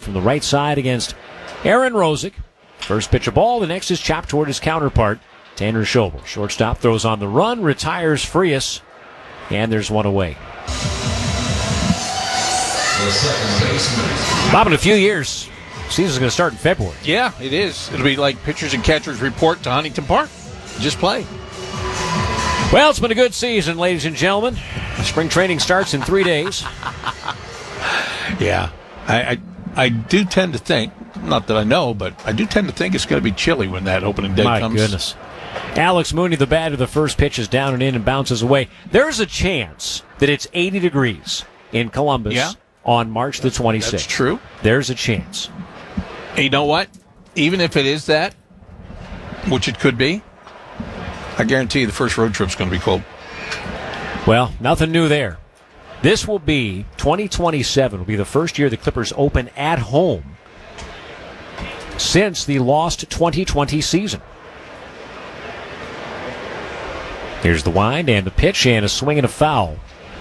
from the right side against Aaron Rosick. First pitch of ball, the next is chopped toward his counterpart, Tanner Schobel. Shortstop throws on the run, retires Frias, and there's one away. Bob, in a few years, season's going to start in February. Yeah, it is. It'll be like pitchers and catchers report to Huntington Park. Just play. Well, it's been a good season, ladies and gentlemen. Spring training starts in 3 days. Yeah. I do tend to think, not that I know, but I do tend to think it's going to be chilly when that opening day comes. My goodness. Alex Mooney, the batter, the first pitch is down and in and bounces away. There's a chance that it's 80 degrees in Columbus on March the 26th. That's true. There's a chance. And you know what? Even if it is that, which it could be, I guarantee you the first road trip's going to be cold. Well, nothing new there. This will be 2027 will be the first year the Clippers open at home since the lost 2020 season. Here's the wind and the pitch and a swing and a foul.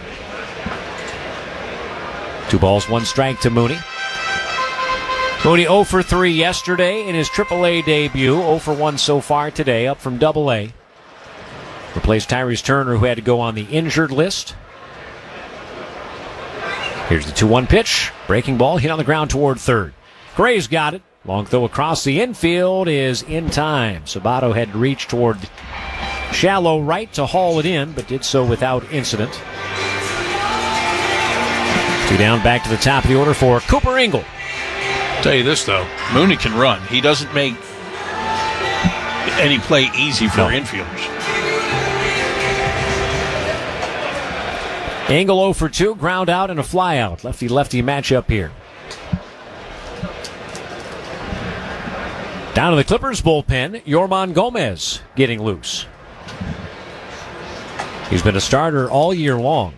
2 balls, 1 strike to Mooney. Mooney 0 for 3 yesterday in his AAA debut. 0 for 1 so far today, up from AA. Replaced Tyrese Turner, who had to go on the injured list. Here's the 2-1 pitch. Breaking ball hit on the ground toward third. Gray's got it. Long throw across the infield is in time. Sabato had to reach toward shallow right to haul it in, but did so without incident. 2 down, back to the top of the order for Cooper Engel. I'll tell you this, though. Mooney can run. He doesn't make any play easy for infielders. Engel 0 for 2, ground out and a fly out. Lefty-lefty matchup here. Down to the Clippers bullpen, Yorman Gomez getting loose. He's been a starter all year long.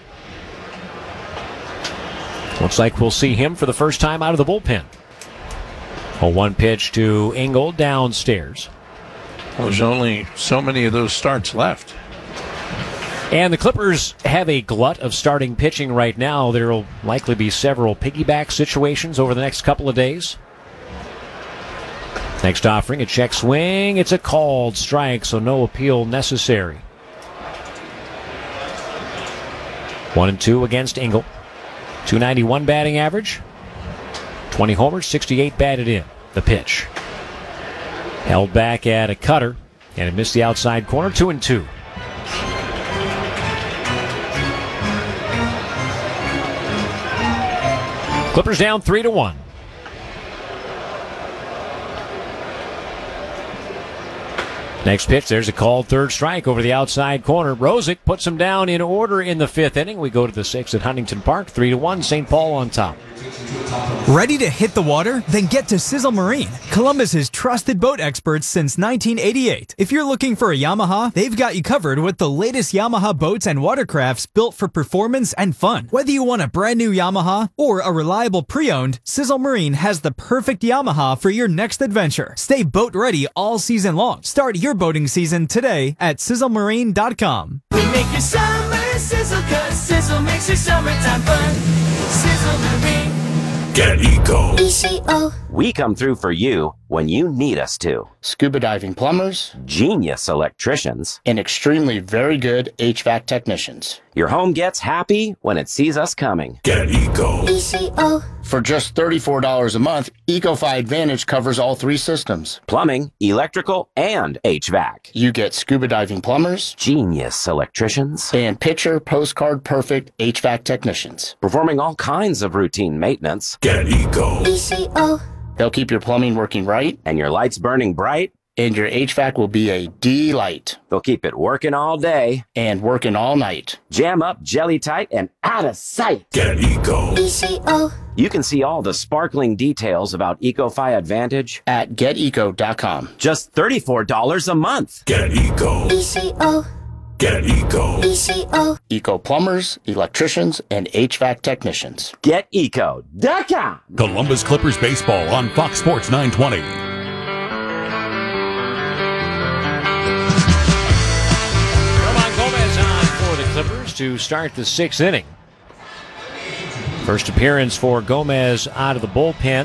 Looks like we'll see him for the first time out of the bullpen. A 1 pitch to Engel downstairs. Well, there's only so many of those starts left. And the Clippers have a glut of starting pitching right now. There will likely be several piggyback situations over the next couple of days. Next offering, a check swing. It's a called strike, so no appeal necessary. 1-2 against Engel. 291 batting average. 20 homers, 68 batted in. The pitch. Held back at a cutter, and it missed the outside corner. 2-2. Clippers down 3-1. Next pitch, there's a called third strike over the outside corner. Rosick puts him down in order in the 5th inning. We go to the 6th at Huntington Park. 3-1, St. Paul on top. Ready to hit the water? Then get to Sizzle Marine, Columbus's trusted boat experts since 1988. If you're looking for a Yamaha, they've got you covered with the latest Yamaha boats and watercrafts built for performance and fun. Whether you want a brand new Yamaha or a reliable pre-owned, Sizzle Marine has the perfect Yamaha for your next adventure. Stay boat ready all season long. Start your boating season today at sizzlemarine.com. We make your summer sizzle, 'cause Sizzle makes your summertime fun. Sizzle Marine. Get Eco. ECO. We come through for you when you need us to. Scuba diving plumbers, Genius electricians, and extremely very good HVAC technicians. Your home gets happy when it sees us coming. Get Eco. ECO. For just $34 a month, EcoFi Advantage covers all 3 systems. Plumbing, electrical, and HVAC. You get scuba diving plumbers, Genius electricians, and picture postcard perfect HVAC technicians. performing all kinds of routine maintenance, Get Eco. ECO. They'll keep your plumbing working right, and your lights burning bright. and your HVAC will be a delight. They'll keep it working all day, And working all night. jam up, jelly tight, and out of sight. Get Eco. ECO. You can see all the sparkling details about EcoFi Advantage. At geteco.com. Just $34 a month. Get Eco. ECO. Get Eco. ECO. Eco plumbers, electricians, and HVAC technicians. GetEco.com. Columbus Clippers baseball on Fox Sports 920. Roman Gomez on for the Clippers to start the 6th inning. First appearance for Gomez out of the bullpen.